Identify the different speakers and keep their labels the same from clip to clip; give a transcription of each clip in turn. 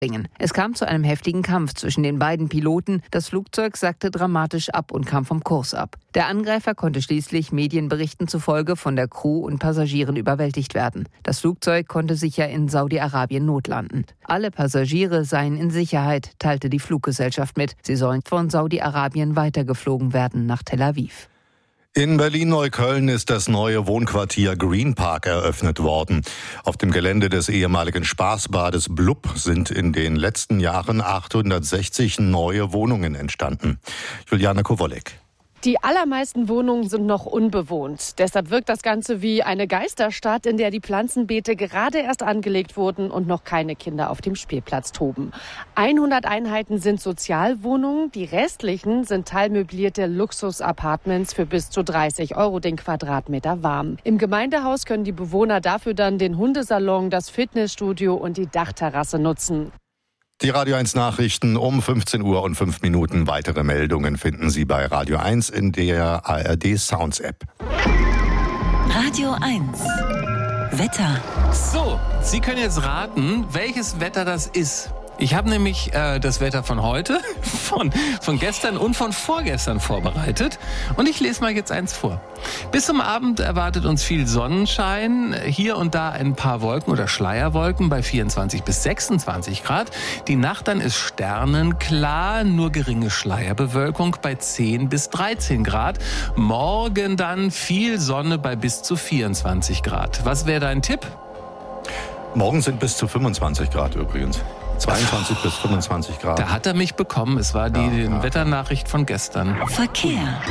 Speaker 1: Es kam zu einem heftigen Kampf zwischen den beiden Piloten. Das Flugzeug sackte dramatisch ab und kam vom Kurs ab. Der Angreifer konnte schließlich Medienberichten zufolge von der Crew und Passagieren überwältigt werden. Das Flugzeug konnte sicher in Saudi-Arabien notlanden. Alle Passagiere seien in Sicherheit, teilte die Fluggesellschaft mit. Sie sollen von Saudi-Arabien weitergeflogen werden nach Tel Aviv.
Speaker 2: In Berlin-Neukölln ist das neue Wohnquartier Green Park eröffnet worden. Auf dem Gelände des ehemaligen Spaßbades Blub sind in den letzten Jahren 860 neue Wohnungen entstanden. Juliane Kowolek.
Speaker 3: Die allermeisten Wohnungen sind noch unbewohnt. Deshalb wirkt das Ganze wie eine Geisterstadt, in der die Pflanzenbeete gerade erst angelegt wurden und noch keine Kinder auf dem Spielplatz toben. 100 Einheiten sind Sozialwohnungen, die restlichen sind teilmöblierte Luxus-Apartments für bis zu 30 € den Quadratmeter warm. Im Gemeindehaus können die Bewohner dafür dann den Hundesalon, das Fitnessstudio und die Dachterrasse nutzen.
Speaker 2: Die Radio 1 Nachrichten um 15 Uhr und 5 Minuten. Weitere Meldungen finden Sie bei Radio 1 in der ARD Sounds App.
Speaker 4: Radio 1 Wetter.
Speaker 5: So, Sie können jetzt raten, welches Wetter das ist. Ich habe nämlich das Wetter von heute, von gestern und von vorgestern vorbereitet. Und ich lese mal jetzt eins vor. Bis zum Abend erwartet uns viel Sonnenschein, hier und da ein paar Wolken oder Schleierwolken bei 24 bis 26 Grad. Die Nacht dann ist sternenklar, nur geringe Schleierbewölkung bei 10 bis 13 Grad. Morgen dann viel Sonne bei bis zu 24 Grad. Was wäre dein Tipp?
Speaker 2: Morgen sind bis zu 25 Grad übrigens. 22 bis 25 Grad.
Speaker 5: Da hat er mich bekommen. Es war die Wetternachricht von gestern.
Speaker 4: Verkehr.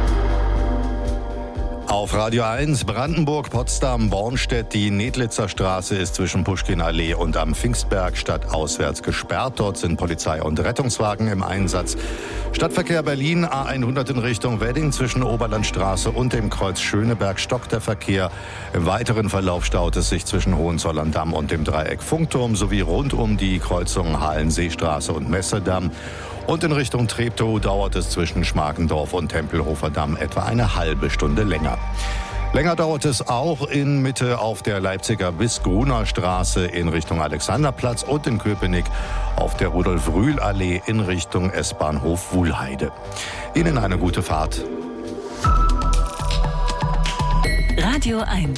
Speaker 2: Auf Radio 1 Brandenburg, Potsdam, Bornstedt. Die Nedlitzer Straße ist zwischen Puschkin-Allee und am Pfingstberg stadtauswärts gesperrt. Dort sind Polizei und Rettungswagen im Einsatz. Stadtverkehr Berlin, A100 in Richtung Wedding zwischen Oberlandstraße und dem Kreuz Schöneberg stockt der Verkehr. Im weiteren Verlauf staut es sich zwischen Hohenzollern-Damm und dem Dreieck Funkturm sowie rund um die Kreuzungen Hallenseestraße und Messedamm. Und in Richtung Treptow dauert es zwischen Schmargendorf und Tempelhofer Damm etwa eine halbe Stunde länger. Länger dauert es auch in Mitte auf der Leipziger Bis-Gruner Straße in Richtung Alexanderplatz und in Köpenick auf der Rudolf-Rühl-Allee in Richtung S-Bahnhof Wuhlheide. Ihnen eine gute Fahrt.
Speaker 4: Radio 1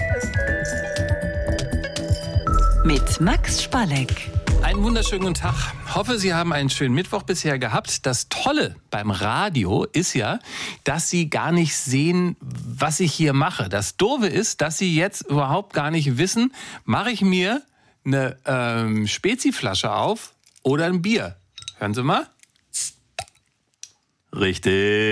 Speaker 4: mit Max Spalleck.
Speaker 5: Einen wunderschönen guten Tag. Hoffe, Sie haben einen schönen Mittwoch bisher gehabt. Das Tolle beim Radio ist ja, dass Sie gar nicht sehen, was ich hier mache. Das Doofe ist, dass Sie jetzt überhaupt gar nicht wissen, mache ich mir eine Spezi-Flasche auf oder ein Bier. Hören Sie mal. Richtig.